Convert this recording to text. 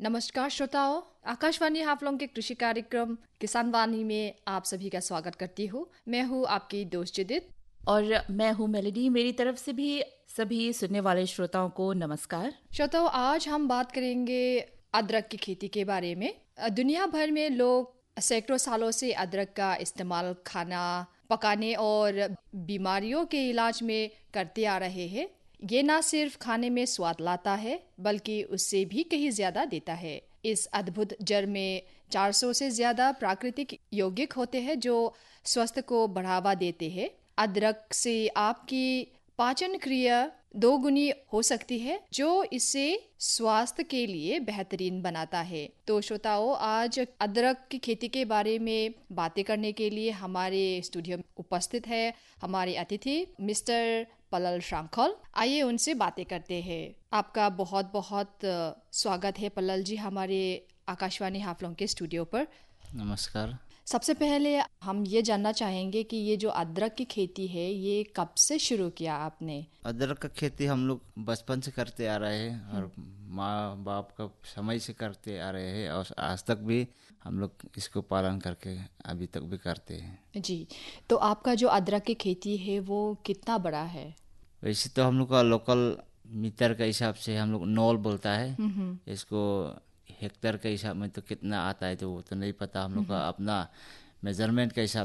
नमस्कार श्रोताओं, आकाशवाणी हाफलोंग के कृषि कार्यक्रम किसान वाणी में आप सभी का स्वागत करती हूँ। मैं हूँ आपकी दोस्त जिदित और मैं हूँ मेलेडी। मेरी तरफ से भी सभी सुनने वाले श्रोताओं को नमस्कार। श्रोताओं, आज हम बात करेंगे अदरक की खेती के बारे में। दुनिया भर में लोग सैकड़ों सालों से अदरक का इस्तेमाल खाना पकाने और बीमारियों के इलाज में करते आ रहे हैं। ये ना सिर्फ खाने में स्वाद लाता है बल्कि उससे भी कहीं ज्यादा देता है। इस अद्भुत जड़ में 400 से ज्यादा प्राकृतिक यौगिक होते हैं जो स्वास्थ्य को बढ़ावा देते हैं। अदरक से आपकी पाचन क्रिया दोगुनी हो सकती है जो इसे स्वास्थ्य के लिए बेहतरीन बनाता है। तो श्रोताओं, आज अदरक की खेती के बारे में बातें करने के लिए हमारे स्टूडियो में उपस्थित है हमारे अतिथि मिस्टर पलल शांखल। आइए उनसे बातें करते हैं। आपका बहुत बहुत स्वागत है पलल जी हमारे आकाशवाणी हाफलोंग के स्टूडियो पर। नमस्कार। सबसे पहले हम ये जानना चाहेंगे कि ये जो अदरक की खेती है ये कब से शुरू किया आपने? अदरक का खेती हम लोग बचपन से करते आ रहे हैं और माँ बाप का समय से करते आ रहे हैं और आज तक भी हम लोग इसको पालन करके अभी तक भी करते हैं। जी, तो आपका जो अदरक की खेती है वो कितना बड़ा है? वैसे तो हम लोग का लोकल मीटर का हिसाब से हम लोग नॉल बोलता है। इसको हेक्टर के हिसाब में तो कितना आता है तो वो तो नहीं पता। हम लोग का अपना मेजरमेंट के हिसाब